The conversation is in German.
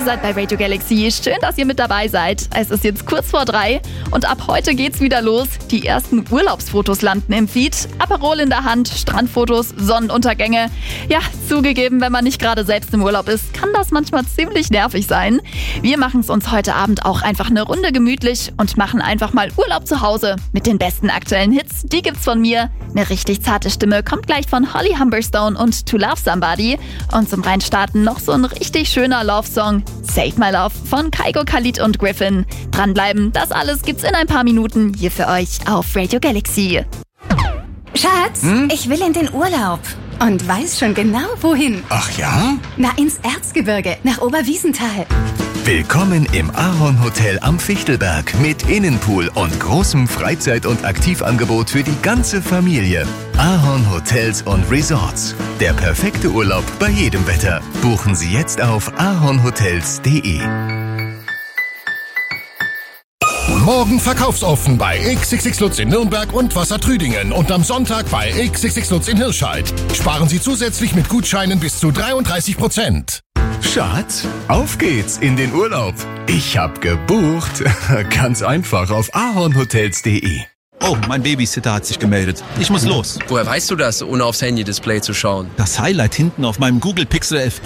Ihr seid bei Radio Galaxy. Schön, dass ihr mit dabei seid. Es ist jetzt kurz vor 3 und ab heute geht's wieder los. Die ersten Urlaubsfotos landen im Feed. Aperol in der Hand, Strandfotos, Sonnenuntergänge. Ja, zugegeben, wenn man nicht gerade selbst im Urlaub ist, kann das manchmal ziemlich nervig sein. Wir machen es uns heute Abend auch einfach eine Runde gemütlich und machen einfach mal Urlaub zu Hause mit den besten aktuellen Hits. Die gibt's von mir. Eine richtig zarte Stimme kommt gleich von Holly Humberstone und To Love Somebody. Und zum Reinstarten noch so ein richtig schöner Love-Song, Save My Love von Kygo, Khalid und Griffin. Dranbleiben, das alles gibt's in ein paar Minuten hier für euch auf Radio Galaxy. Schatz, ich will in den Urlaub und weiß schon genau, wohin. Ach ja? Na, ins Erzgebirge, nach Oberwiesenthal. Willkommen im Ahorn Hotel am Fichtelberg mit Innenpool und großem Freizeit- und Aktivangebot für die ganze Familie. Ahorn Hotels und Resorts. Der perfekte Urlaub bei jedem Wetter. Buchen Sie jetzt auf ahornhotels.de. Morgen verkaufsoffen bei XXX Lutz in Nürnberg und Wassertrüdingen und am Sonntag bei XXX Lutz in Hirscheid. Sparen Sie zusätzlich mit Gutscheinen bis zu 33%. Schatz, auf geht's in den Urlaub. Ich hab gebucht. Ganz einfach auf ahornhotels.de. Oh, mein Babysitter hat sich gemeldet. Ich muss los. Woher weißt du das, ohne aufs Handy-Display zu schauen? Das Highlight hinten auf meinem Google Pixel 11